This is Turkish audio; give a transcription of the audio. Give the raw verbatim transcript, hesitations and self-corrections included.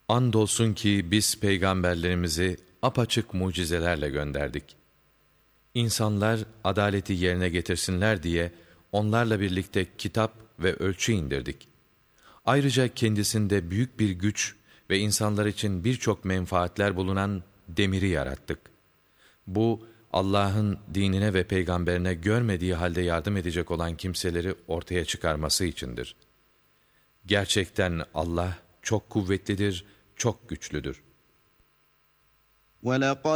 Andolsun ki biz peygamberlerimizi apaçık mucizelerle gönderdik. İnsanlar adaleti yerine getirsinler diye onlarla birlikte kitap ve ölçü indirdik. Ayrıca kendisinde büyük bir güç ve insanlar için birçok menfaatler bulunan demiri yarattık. Bu, Allah'ın dinine ve peygamberine görmediği halde yardım edecek olan kimseleri ortaya çıkarması içindir. Gerçekten Allah çok kuvvetlidir, çok güçlüdür. وَلَقَدْ